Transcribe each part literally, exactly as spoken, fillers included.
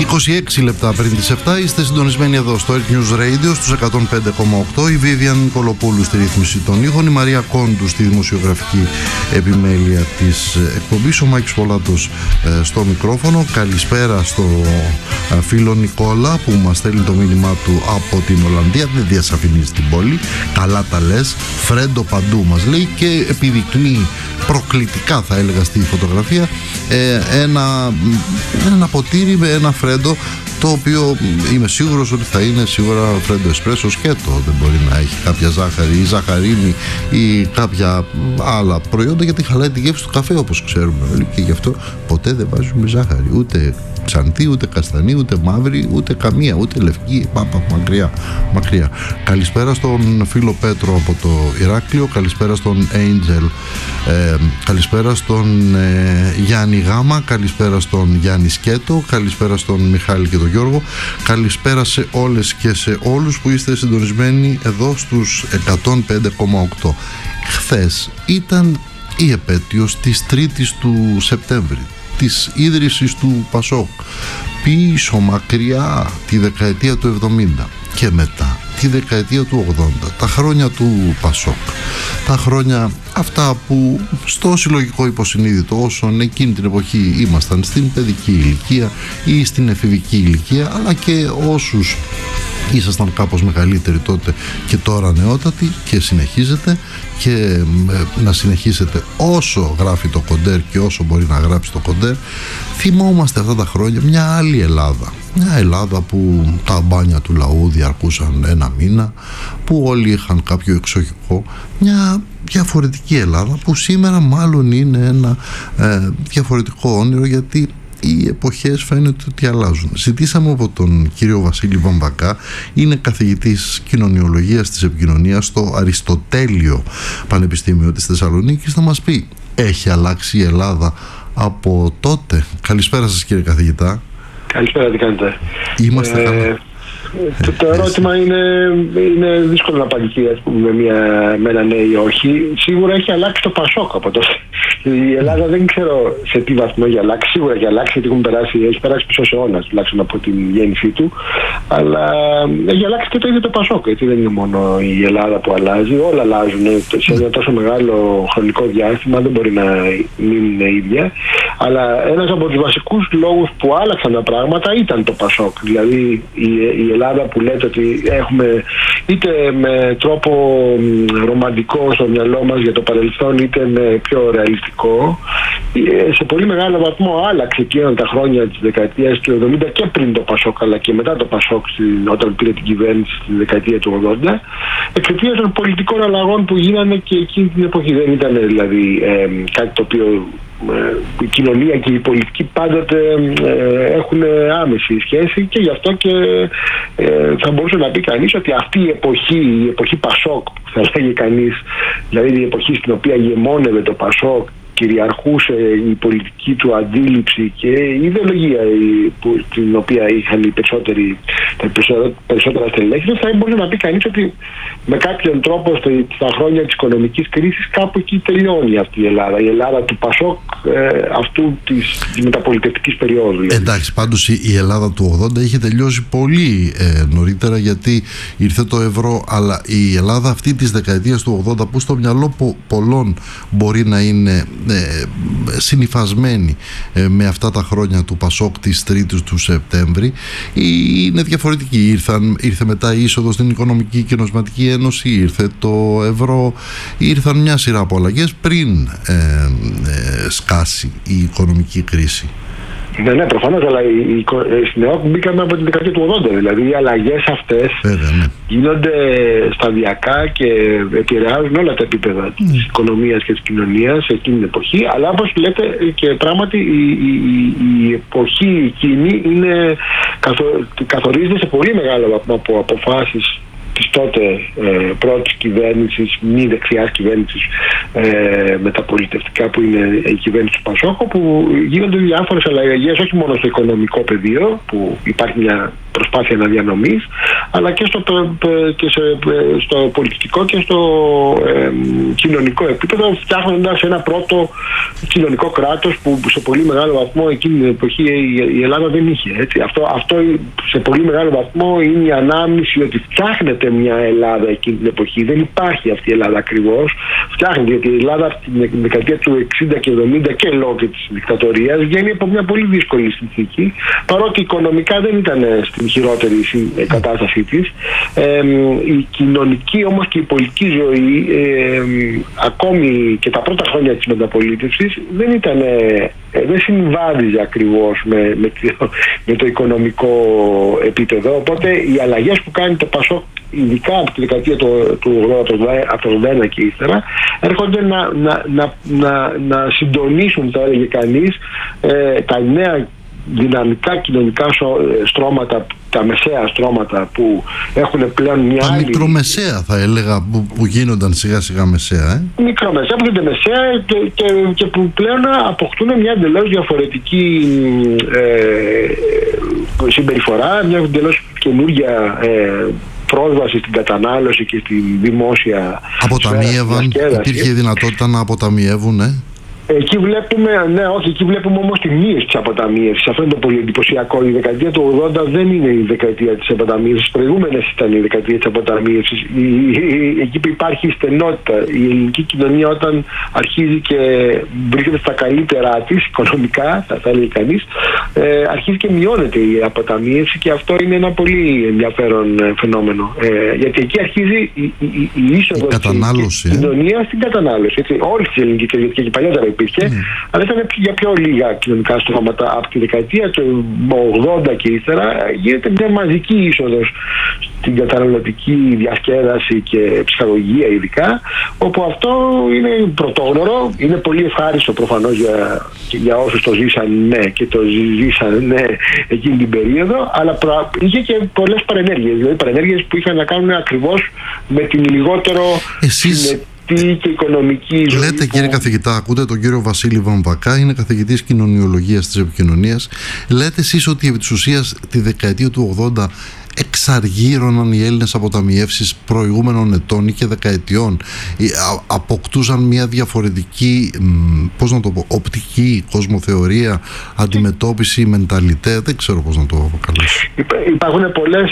είκοσι έξι λεπτά πριν τις επτά είστε συντονισμένοι εδώ στο Air News Radio στους εκατόν πέντε κόμμα οκτώ. Η Βίβιαν Κολοπούλου στη ρύθμιση των ήχων, η Μαρία Κόντου στη δημοσιογραφική επιμέλεια της εκπομπής, ο Μάκης Πολάτος ε, στο μικρόφωνο. Καλησπέρα στο ε, φίλο Νικόλα που μας στέλνει το μήνυμά του από την Ολλανδία. Δεν διασαφηνίζει την πόλη. Καλά τα λες. Φρέντο παντού μας λέει και επιδεικνύει προκλητικά, θα έλεγα, στη φωτογραφία ε, ένα, ένα ποτήρι με ένα φρέντο, το οποίο είμαι σίγουρος ότι θα είναι σίγουρα φρέντο εσπρέσο σκέτο. Δεν μπορεί να έχει κάποια ζάχαρη ή ζαχαρίνη ή κάποια άλλα προϊόντα, γιατί χαλάει τη γεύση του καφέ, όπως ξέρουμε, και γι' αυτό ποτέ δεν βάζουμε ζάχαρη, ούτε ξανθή, ούτε καστανή, ούτε μαύρη, ούτε καμία, ούτε λευκή. Πάπα, μακριά, μακριά. Καλησπέρα στον φίλο Πέτρο από το Ηράκλειο, καλησπέρα στον Angel, ε, καλησπέρα στον ε, Γιάννη Γάμα, καλησπέρα στον Γιάννη Σκέτο, καλησπέρα στον Μιχάλη και τον Γιώργο, καλησπέρα σε όλες και σε όλους που είστε συντονισμένοι εδώ στους εκατόν πέντε κόμμα οκτώ. Χθες ήταν η επέτειος της τρίτης του Σεπτέμβρη, της ίδρυσης του Πασόκ, πίσω μακριά τη δεκαετία του εβδομήντα και μετά τη δεκαετία του ογδόντα, τα χρόνια του Πασόκ, τα χρόνια αυτά που στο συλλογικό υποσυνείδητο όσων εκείνη την εποχή ήμασταν στην παιδική ηλικία ή στην εφηβική ηλικία, αλλά και όσους ήσασταν κάπως μεγαλύτεροι τότε και τώρα νεότατοι, και συνεχίζετε και να συνεχίσετε όσο γράφει το Κοντέρ και όσο μπορεί να γράψει το Κοντέρ. Θυμόμαστε αυτά τα χρόνια μια άλλη Ελλάδα, μια Ελλάδα που τα μπάνια του λαού διαρκούσαν ένα μήνα, που όλοι είχαν κάποιο εξοχικό, μια διαφορετική Ελλάδα που σήμερα μάλλον είναι ένα ε, διαφορετικό όνειρο, γιατί οι εποχές φαίνεται ότι αλλάζουν. Ζητήσαμε από τον κύριο Βασίλη Βαμβακά, είναι καθηγητής κοινωνιολογίας της επικοινωνίας στο Αριστοτέλειο Πανεπιστήμιο της Θεσσαλονίκης, να μας πει, έχει αλλάξει η Ελλάδα από τότε? Καλησπέρα σας, κύριε καθηγητά. Καλησπέρα, τι κάνετε? Είμαστε ε... καλά. Το, το ερώτημα είναι, είναι δύσκολο να απαντηθεί, ας πούμε, με, μια, με ένα ναι ή όχι. Σίγουρα έχει αλλάξει το Πασόκ από τότε. Η Ελλάδα δεν ξέρω σε τι βαθμό έχει αλλάξει. Σίγουρα έχει αλλάξει, γιατί περάσει, έχει περάσει πίσω αιώνα, τουλάχιστον από την γέννησή του. Αλλά έχει αλλάξει και το ίδιο το Πασόκ. Έτσι, δεν είναι μόνο η Ελλάδα που αλλάζει. Όλα αλλάζουν σε ένα τόσο μεγάλο χρονικό διάστημα. Δεν μπορεί να μείνουν ίδια. Αλλά ένας από τους βασικούς λόγους που άλλαξαν τα πράγματα ήταν το Πασόκ. Δηλαδή η, η Ελλάδα που λέτε ότι έχουμε είτε με τρόπο ρομαντικό στο μυαλό μας για το παρελθόν, είτε με πιο ρεαλιστικό, σε πολύ μεγάλο βαθμό άλλαξε εκείνα τα χρόνια της δεκαετίας του εβδομήντα και πριν το Πασόκ, αλλά και μετά το Πασόκ όταν πήρε την κυβέρνηση στη δεκαετία του ογδόντα, εξαιτίας των πολιτικών αλλαγών που γίνανε και εκείνη την εποχή. Δεν ήταν δηλαδή ε, κάτι το οποίο η κοινωνία και η πολιτική πάντοτε ε, έχουν άμεση σχέση, και γι' αυτό και ε, θα μπορούσε να πει κανείς ότι αυτή η εποχή, η εποχή Πασόκ που θα λέγει κανείς, δηλαδή η εποχή στην οποία γεμώνευε το Πασόκ, κυριαρχούσε η πολιτική του αντίληψη και η ιδεολογία που, την οποία είχαν οι περισσότεροι, τα περισσότερα στελέχη, θα μπορούσε να πει κανείς ότι με κάποιον τρόπο στα χρόνια της οικονομικής κρίσης κάπου εκεί τελειώνει αυτή η Ελλάδα. Η Ελλάδα του Πασόκ, ε, αυτού της, της μεταπολιτευτικής περίοδου. Δηλαδή. Εντάξει, πάντως η Ελλάδα του ογδόντα είχε τελειώσει πολύ ε, νωρίτερα, γιατί ήρθε το ευρώ, αλλά η Ελλάδα αυτή της δεκαετίας του ογδόντα, που στο μυαλό πο, πολλών μπορεί να είναι Ε, συνυφασμένη ε, με αυτά τα χρόνια του Πασόκ της τρίτης του Σεπτέμβρη, είναι διαφορετική. Ήρθαν, ήρθε μετά η είσοδο στην Οικονομική και Νομισματική Ένωση, ήρθε το ευρώ, ήρθαν μια σειρά από αλλαγές πριν ε, ε, σκάσει η οικονομική κρίση. Ναι, ναι, προφανώς, αλλά η, η, στην ΕΟΚ μπήκαμε από την δεκαετία του ογδόντα. Δηλαδή οι αλλαγές αυτές Βέβαια, ναι. γίνονται σταδιακά και επηρεάζουν όλα τα επίπεδα mm. της οικονομίας και της κοινωνίας σε εκείνη την εποχή. Αλλά όπως λέτε, και πράγματι η, η, η εποχή εκείνη είναι, καθο, καθορίζεται σε πολύ μεγάλο βαθμό από αποφάσεις της τότε ε, πρώτης κυβέρνησης, μη δεξιάς κυβέρνησης ε, μεταπολιτευτικά που είναι η κυβέρνηση του Πασόκ, που γίνονται διάφορες αλλαγές όχι μόνο στο οικονομικό πεδίο που υπάρχει μια προσπάθεια αναδιανομής, αλλά και στο, και σε, στο πολιτικό και στο ε, κοινωνικό επίπεδο, φτιάχνοντας ένα πρώτο κοινωνικό κράτος που σε πολύ μεγάλο βαθμό εκείνη την εποχή η Ελλάδα δεν είχε. Έτσι. Αυτό, αυτό σε πολύ μεγάλο βαθμό είναι η ανάμνηση ότι φτιάχνεται μια Ελλάδα εκείνη την εποχή. Δεν υπάρχει αυτή η Ελλάδα ακριβώς. Φτιάχνεται, γιατί η Ελλάδα στην δεκαετία του εξήντα και εβδομήντα και λόγω της δικτατορίας βγαίνει από μια πολύ δύσκολη συνθήκη, παρότι οικονομικά δεν ήταν στην χειρότερη κατάστασή της. Ε, η κοινωνική όμως και η πολιτική ζωή ε, ακόμη και τα πρώτα χρόνια της μεταπολίτευσης δεν ήταν, ε, δεν συμβάδιζε ακριβώς με, με, το, με το οικονομικό επίπεδο, οπότε οι αλλαγές που κάνει το Πασόκ ειδικά από τη δεκαετία του, του ογδόντα, από το ογδόντα ένα και ύστερα, έρχονται να, να, να, να, να συντονίσουν, θα έλεγε κανείς, ε, τα νέα δυναμικά κοινωνικά στρώματα, τα μεσαία στρώματα που έχουν πλέον μια τα άλλη... μικρομεσαία θα έλεγα που, που γίνονταν σιγά σιγά μεσαία ε? Μικρομεσαία που γίνονται μεσαία και, και, και που πλέον αποκτούν μια εντελώς διαφορετική ε, συμπεριφορά, μια εντελώς καινούργια ε, πρόσβαση στην κατανάλωση και στη δημόσια αποταμίευαν, υπήρχε δυνατότητα να αποταμιεύουν ε? Εκεί βλέπουμε, ναι, όχι, εκεί βλέπουμε όμως τη μείωση της αποταμίευσης. Αυτό είναι το πολύ εντυπωσιακό. Η δεκαετία του ογδόντα δεν είναι η δεκαετία της αποταμίευσης. Προηγούμενες ήταν η δεκαετία της αποταμίευσης. Εκεί που υπάρχει η στενότητα. Η ελληνική κοινωνία όταν αρχίζει και βρίσκεται στα καλύτερά της, οικονομικά, θα, θα έλεγε κανείς, ε, αρχίζει και μειώνεται η αποταμίευση και αυτό είναι ένα πολύ ενδιαφέρον φαινόμενο. Ε, γιατί εκεί αρχίζει η, η, η, η είσοδος της κοινωνίας στην κατανάλωση. Έτσι, όλη τη ελληνική κοινωνία και παλιότερα υπήρχε, mm. αλλά ήταν για πιο λίγα κοινωνικά στρώματα. Από τη δεκαετία του ογδόντα και ύστερα γίνεται μια μαζική είσοδος στην καταναλωτική διασκέδαση και ψυχαγωγία ειδικά, όπου αυτό είναι πρωτόγνωρο, είναι πολύ ευχάριστο προφανώς για, για όσους το ζήσαν ναι και το ζήσαν ναι εκείνη την περίοδο, αλλά πρα, είχε και πολλές παρενέργειες, δηλαδή παρενέργειες που είχαν να κάνουν ακριβώς με την λιγότερο Εσείς... και οικονομική ζωή. Λέτε, κύριε καθηγητά, ακούτε τον κύριο Βασίλη Βαμβακά, είναι καθηγητής κοινωνιολογίας της επικοινωνίας. Λέτε εσείς ότι επί της ουσίας τη δεκαετία του ογδόντα εξαργύρωναν οι Έλληνες αποταμιεύσεις προηγούμενων ετών ή και δεκαετιών, αποκτούσαν μια διαφορετική, πώς να το πω, οπτική, κοσμοθεωρία, αντιμετώπιση, μενταλιτέ, δεν ξέρω πώς να το αποκαλέσω. Υπάρχουν πολλές,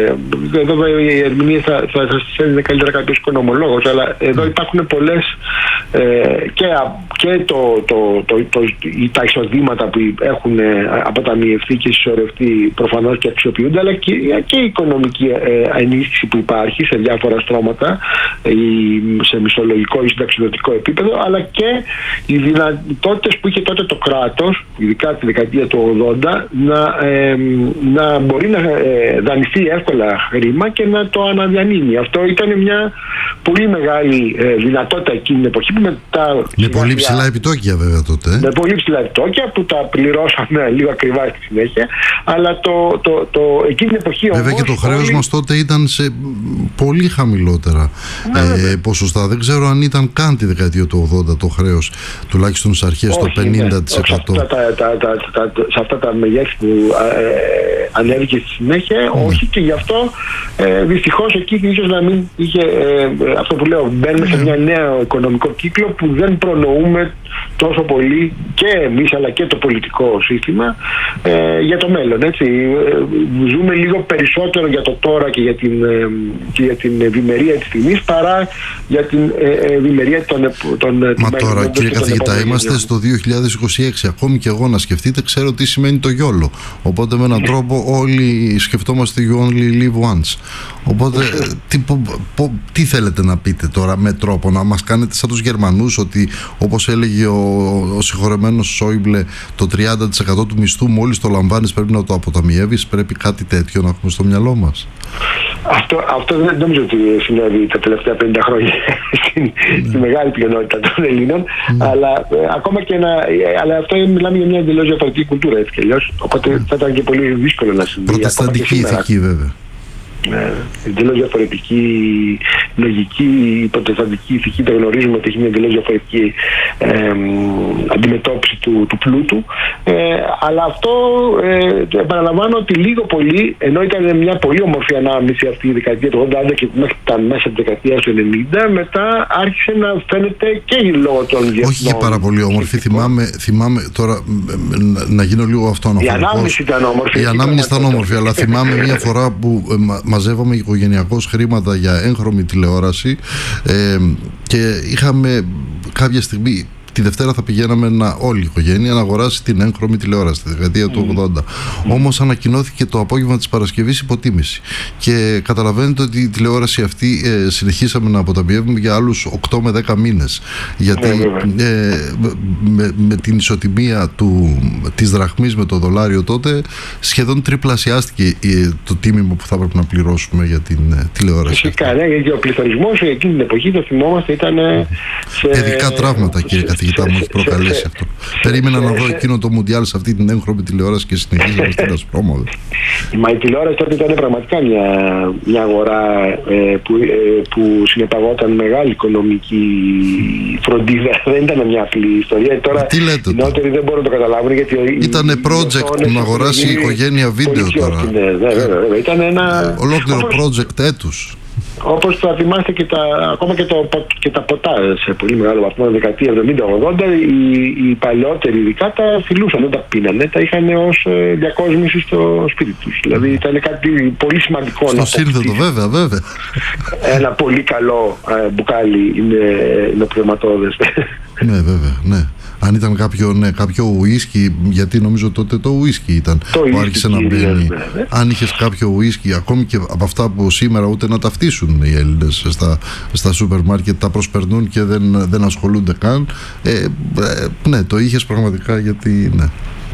εδώ οι ερμηνείες θα, θα σας έδινε καλύτερα κάποιος οικονομολόγος, αλλά εδώ υπάρχουν πολλές και, και το, το, το, το, τα εισοδήματα που έχουν αποταμιευθεί και συσσωρευτεί προφανώς και αξιοποιούνται, αλλά και και η οικονομική ενίσχυση που υπάρχει σε διάφορα στρώματα ή σε μισθολογικό ή συνταξιδοτικό επίπεδο, αλλά και οι δυνατότητες που είχε τότε το κράτος, ειδικά τη δεκαετία του ογδόντα, να, ε, να μπορεί να ε, δανειστεί εύκολα χρήμα και να το αναδιανύμει. Αυτό ήταν μια πολύ μεγάλη ε, δυνατότητα εκείνη την εποχή που μετά... Με πολύ ψηλά επιτόκια βέβαια τότε. Με πολύ ψηλά επιτόκια που τα πληρώσαμε λίγο ακριβά στη συνέχεια, αλλά το, το, το, εκείνη την εποχή βέβαια και το χρέος όλοι... μας τότε ήταν σε πολύ χαμηλότερα ναι, ε, ποσοστά. Δεν ξέρω αν ήταν καν τη δεκαετία του ογδόντα το χρέος, τουλάχιστον στις αρχές, το πενήντα τοις εκατό. Ναι. Σε, αυτά τα, τα, τα, τα, σε αυτά τα μεγέθη που ε, ανέβηκε στη συνέχεια, mm. όχι, και γι' αυτό ε, δυστυχώς εκεί ίσως να μην είχε ε, αυτό που λέω, μπαίνουμε mm. σε μια νέα οικονομικό κύκλο που δεν προνοούμε τόσο πολύ και εμείς αλλά και το πολιτικό σύστημα ε, για το μέλλον. Έτσι. Ε, ζούμε λίγο περισσότερο για το τώρα και για την, ε, και για την ευημερία της στιγμής παρά για την ε, ευημερία των, των Μα τώρα κύριε καθηγητά, είμαστε στο δύο χιλιάδες είκοσι έξι, ακόμη και εγώ να σκεφτείτε ξέρω τι σημαίνει το γιόλο, οπότε με έναν yeah. τρόπο όλοι σκεφτόμαστε you only live once, οπότε τι, πο, πο, τι θέλετε να πείτε τώρα με τρόπο να μας κάνετε σαν τους Γερμανούς ότι όπως έλεγε ο, ο συγχωρεμένος Σόιμπλε το τριάντα τοις εκατό του μισθού μόλις το λαμβάνεις πρέπει να το αποταμιεύεις, πρέπει κάτι τέτοιο να έχουμε στο μυαλό μας? Αυτό, αυτό δεν νομίζω ότι συνέβη τα τελευταία πενήντα χρόνια στην, mm. στη μεγάλη πλειονότητα των Ελλήνων, mm. αλλά ε, ακόμα και να, ε, αλλά αυτό μιλάμε για μια εντελώς διαφορετική κουλτούρα έτσι και αλλιώς, οπότε mm. θα ήταν και πολύ δύσκολο να συμβεί. Προτεσταντική ηθική βέβαια. εντελώς διαφορετική λογική, υποτεστατική ηθική, το γνωρίζουμε ότι έχει μια εντελώς διαφορετική ε, αντιμετώπιση του, του πλούτου, ε, αλλά αυτό ε, επαναλαμβάνω ότι λίγο πολύ, ενώ ήταν μια πολύ όμορφη ανάμνηση αυτή η δεκαετία του ογδόντα και μέχρι τα μέσα της δεκαετίας του ενενήντα, μετά άρχισε να φαίνεται και λόγω των διεθνών. Όχι και πάρα πολύ όμορφη, θυμάμαι, θυμάμαι τώρα να γίνω λίγο αυτοαναφορικός. Η ανάμνηση ήταν όμορφη. Η ανάμνηση ήταν όμορφη, αλλά θυμάμαι μια φορά που μαζεύαμε οικογενειακώς χρήματα για έγχρωμη τηλεόραση ε, και είχαμε κάποια στιγμή, τη Δευτέρα θα πηγαίναμε να, όλη η οικογένεια να αγοράσει την έγχρωμη τηλεόραση τη δεκαετία mm. του ογδόντα. Mm. Όμως ανακοινώθηκε το απόγευμα της Παρασκευής υποτίμηση. Και καταλαβαίνετε ότι η τηλεόραση αυτή ε, συνεχίσαμε να αποταμιεύουμε για άλλους οκτώ με δέκα μήνες. Γιατί mm. ε, με, με την ισοτιμία του, της δραχμής με το δολάριο τότε σχεδόν τριπλασιάστηκε ε, το τίμημα που θα έπρεπε να πληρώσουμε για την ε, τηλεόραση. Φυσικά, ναι, γιατί ο πληθωρισμός εκείνη την εποχή, το θυμόμαστε, ήταν σε... παιδικά τραύματα, κύριε καθηγητά, μου έχει προκαλέσει αυτό. Περίμενα να δω εκείνο το Μουντιάλ σε αυτή την έγχρωμη τηλεόραση και συνεχίζαμε στην Ασπρόμοδο. Μα η τηλεόραση τότε ήταν πραγματικά μια, μια αγορά ε, που, ε, που συνεπαγόταν μεγάλη οικονομική φροντίδα. Δεν ήταν μια απλή ιστορία. Τώρα τι λέτε, οι νεότεροι δεν μπορούν να το καταλάβουν, γιατί ήτανε project που να αγοράσει η οικογένεια βίντεο τώρα. Ναι, βέβαια, βέβαια. Ήταν ένα ολόκληρο project έτους. Όπως θα θυμάστε και τα, ακόμα και, το, και τα ποτά σε πολύ μεγάλο βαθμό, δεκαετία εβδομήντα ογδόντα, οι, οι παλαιότεροι ειδικά τα φιλούσαν, δεν τα πίνανε, τα είχαν ως ε, διακόσμηση στο σπίτι τους. Δηλαδή ήταν κάτι πολύ σημαντικό. Στο σύνθετο, βέβαια, βέβαια. Ένα πολύ καλό ε, μπουκάλι είναι, είναι πνευματώδες. Ναι, βέβαια, ναι. Αν ήταν κάποιο, ναι, κάποιο ουίσκι, γιατί νομίζω τότε το ουίσκι ήταν το που άρχισε να μπαίνει. Ναι, ναι. Αν είχες κάποιο ουίσκι, ακόμη και από αυτά που σήμερα ούτε να ταυτίσουν οι Έλληνες στα, στα σούπερ μάρκετ, τα προσπερνούν και δεν, δεν ασχολούνται καν. Ε, ε, ναι, το είχες πραγματικά, γιατί ναι.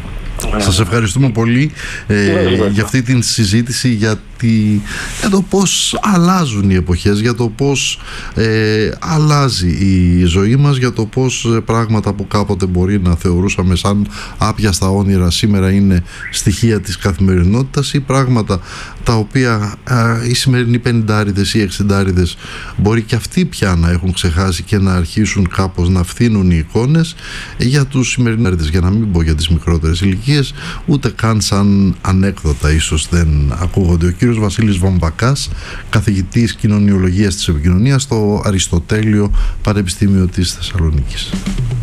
Σας ευχαριστούμε πολύ ε, για αυτή την συζήτηση, για, τη, για το πώς αλλάζουν οι εποχές, για το πώς ε, αλλάζει η ζωή μας, για το πώς πράγματα που κάποτε μπορεί να θεωρούσαμε σαν άπιαστα όνειρα σήμερα είναι στοιχεία της καθημερινότητας, ή πράγματα τα οποία ε, οι σημερινοί πενηντάριδες ή εξηντάριδες μπορεί και αυτοί πια να έχουν ξεχάσει και να αρχίσουν κάπως να φθήνουν οι εικόνες για τους σημερινούς, για να μην πω για τις μικρότερες ηλικίες, ούτε καν σαν ανέκδοτα ίσως δεν ακούγονται. Ο κύριος Βασίλης Βαμβακάς, καθηγητής κοινωνιολογίας της επικοινωνίας στο Αριστοτέλειο Πανεπιστήμιο της Θεσσαλονίκης.